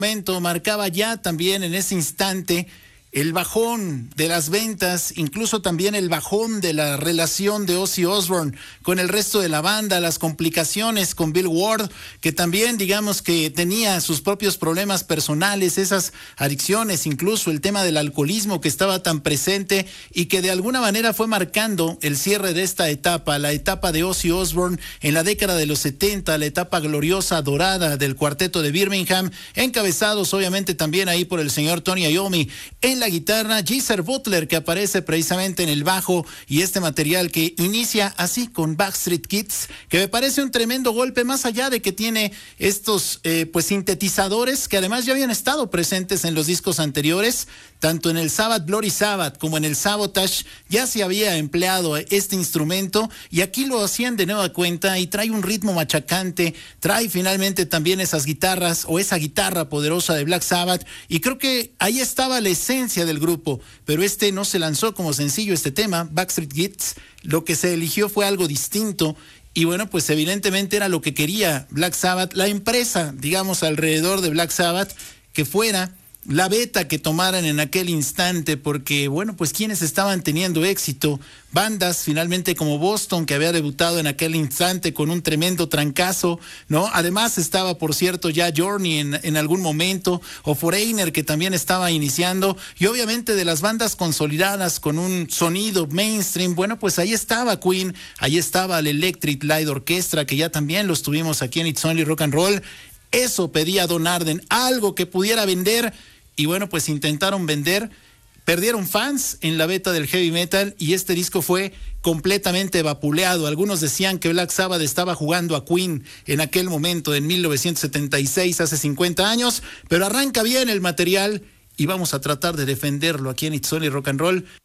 momento marcaba ya también en ese instante el bajón de las ventas, incluso también el bajón de la relación de Ozzy Osbourne con el resto de la banda, las complicaciones con Bill Ward, que también digamos que tenía sus propios problemas personales, esas adicciones, incluso el tema del alcoholismo que estaba tan presente y que de alguna manera fue marcando el cierre de esta etapa, la etapa de Ozzy Osbourne en la década de los 70, la etapa gloriosa, dorada del cuarteto de Birmingham, encabezados obviamente también ahí por el señor Tony Iommi en la guitarra, Geezer Butler, que aparece precisamente en el bajo, y este material que inicia así con Backstreet Kids, que me parece un tremendo golpe, más allá de que tiene estos pues sintetizadores que además ya habían estado presentes en los discos anteriores, tanto en el Sabbath Bloody Sabbath como en el Sabotage ya se había empleado este instrumento y aquí lo hacían de nueva cuenta y trae un ritmo machacante, trae finalmente también esas guitarras o esa guitarra poderosa de Black Sabbath, y creo que ahí estaba la esencia del grupo, pero este no se lanzó como sencillo, este tema, Backstreet Kids. Lo que se eligió fue algo distinto y bueno, pues evidentemente era lo que quería Black Sabbath, la empresa, digamos, alrededor de Black Sabbath, que fuera la beta que tomaran en aquel instante, porque bueno, pues quienes estaban teniendo éxito, bandas finalmente como Boston, que había debutado en aquel instante con un tremendo trancazo, ¿no? Además estaba, por cierto, ya Journey en algún momento, o Foreigner, que también estaba iniciando, y obviamente de las bandas consolidadas con un sonido mainstream, bueno, pues ahí estaba Queen, ahí estaba el Electric Light Orchestra, que ya también los tuvimos aquí en It's Only Rock and Roll. Eso pedía Don Arden, algo que pudiera vender, y bueno, pues intentaron vender, perdieron fans en la beta del heavy metal y este disco fue completamente vapuleado. Algunos decían que Black Sabbath estaba jugando a Queen en aquel momento, en 1976, hace 50 años, pero arranca bien el material y vamos a tratar de defenderlo aquí en It's Only Rock and Roll.